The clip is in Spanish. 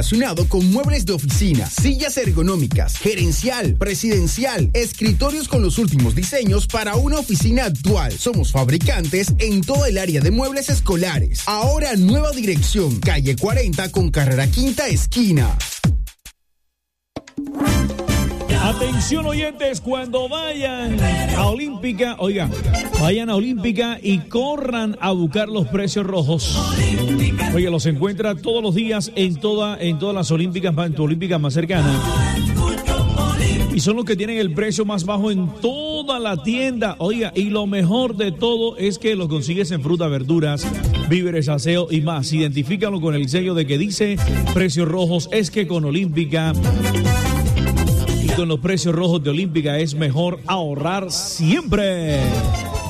relacionado con muebles de oficina, sillas ergonómicas, gerencial, presidencial, escritorios con los últimos diseños para una oficina actual. Somos fabricantes en toda el área de muebles escolares. Ahora nueva dirección, calle 40 con carrera quinta esquina. Atención oyentes, cuando vayan a Olímpica, vayan a Olímpica y corran a buscar los precios rojos. Oye, los encuentra todos los días en todas las Olímpicas, en tu Olímpica más cercana. Y son los que tienen el precio más bajo en toda la tienda. Oiga, y lo mejor de todo es que los consigues en fruta, verduras, víveres, aseo y más. Identifícalo con el sello de que dice precios rojos. Es que con Olímpica y con los precios rojos de Olímpica es mejor ahorrar siempre.